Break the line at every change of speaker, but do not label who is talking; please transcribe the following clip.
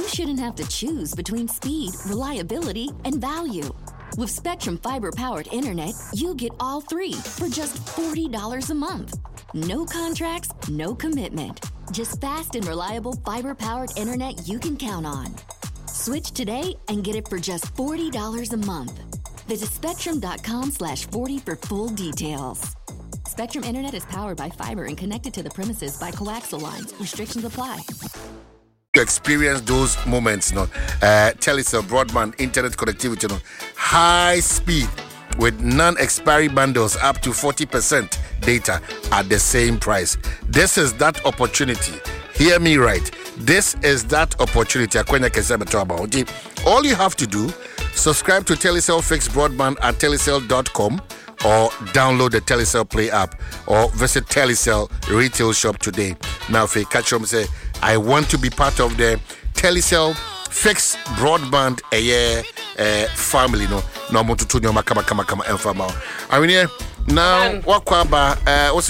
shouldn't have to choose between speed, reliability, and value. With Spectrum Fiber-powered internet, you get all three for just $40 a month. No contracts, no commitment. Just fast and reliable fiber-powered internet you can count on. Switch today and get it for just $40 a month. Visit spectrum.com/40 for full details. Spectrum Internet is powered by fiber and connected to the premises by coaxial lines. Restrictions apply.
To experience those moments, Telecel broadband internet connectivity, high speed with non-expiry bundles up to 40% data at the same price. This is that opportunity. Hear me right. This is that opportunity. All you have to do, subscribe to Telecel Fixed Broadband at telecel.com or download the Telecel Play app or visit Telecel retail shop today. Now, if you catch them, say, I want to be part of the Telecel Fixed Broadband family. No, I mean, now, what